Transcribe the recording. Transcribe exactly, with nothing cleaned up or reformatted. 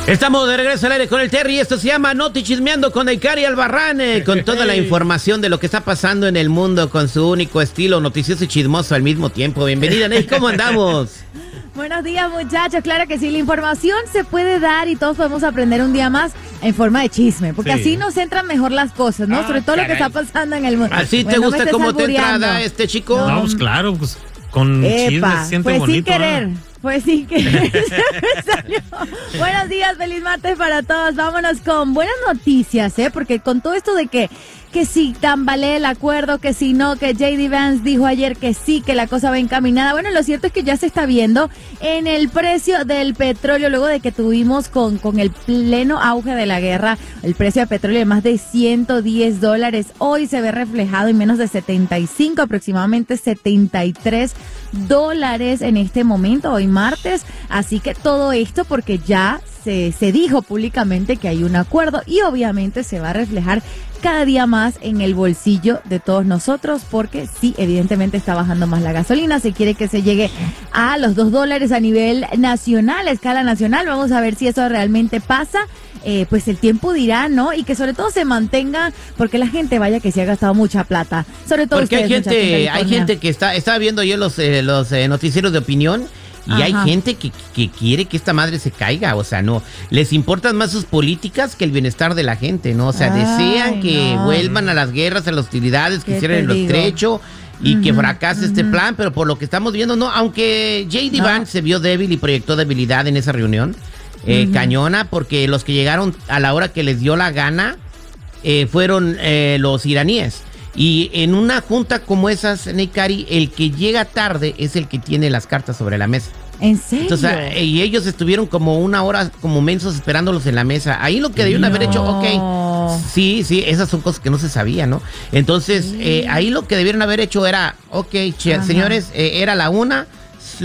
Estamos de regreso al aire con el Terry. Esto se llama Noti Chismeando con Neikari Albarrán, eh, con toda la información de lo que está pasando en el mundo con su único estilo noticioso y chismoso al mismo tiempo. Bienvenida, Ney, ¿cómo andamos? Buenos días, muchachos. Claro que sí, la información se puede dar y todos podemos aprender un día más en forma de chisme, porque sí, así nos entran mejor las cosas, ¿no? Ah, Sobre todo caray. Lo que está pasando en el mundo. ¿Así bueno, te gusta no cómo te entrada este chico? No, pues claro, pues con chisme se siente pues bonito. Sin querer. ¿eh? Pues sí que se me salió. Buenos días, feliz martes para todos. Vámonos con buenas noticias, ¿eh? Porque con todo esto de que, que si tambalea el acuerdo, que si no, que J D Vance dijo ayer que sí, que la cosa va encaminada. Bueno, lo cierto es que ya se está viendo en el precio del petróleo, luego de que tuvimos con, con el pleno auge de la guerra, el precio del petróleo de más de ciento diez dólares. Hoy se ve reflejado en menos de setenta y cinco, aproximadamente setenta y tres dólares en este momento, hoy martes. Así que todo esto porque ya se, se dijo públicamente que hay un acuerdo y obviamente se va a reflejar cada día más en el bolsillo de todos nosotros, porque sí, evidentemente está bajando más la gasolina. Se quiere que se llegue a los dos dólares a nivel nacional, a escala nacional. Vamos a ver si eso realmente pasa. Eh, pues el tiempo dirá, ¿no? Y que sobre todo se mantenga, porque la gente, vaya que se ha gastado mucha plata. Sobre todo porque ustedes, hay gente, hay gente que está, está viendo yo los, eh, los eh, noticieros de opinión. Y Ajá. hay gente que, que quiere que esta madre se caiga, o sea, no, les importan más sus políticas que el bienestar de la gente, ¿no? O sea, Ay, desean que no. vuelvan a las guerras, a las hostilidades, que cierren el estrecho y uh-huh, que fracase uh-huh. este plan, pero por lo que estamos viendo, no, aunque J D no. Vance se vio débil y proyectó debilidad en esa reunión, eh, uh-huh. cañona, porque los que llegaron a la hora que les dio la gana eh, fueron eh, los iraníes. Y en una junta como esas, Neikari, el que llega tarde es el que tiene las cartas sobre la mesa. ¿En serio? Entonces, y ellos estuvieron como una hora, como mensos, esperándolos en la mesa. Ahí lo que debieron no. haber hecho, ok, sí, sí, esas son cosas que no se sabía, ¿no? Entonces, sí. eh, ahí lo que debieron haber hecho era, ok, che, señores, eh, era la una,